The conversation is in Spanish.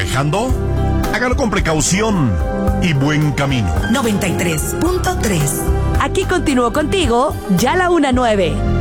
manejando? Hágalo con precaución y buen camino. 93.3. Aquí continúo contigo, ya la 1:09.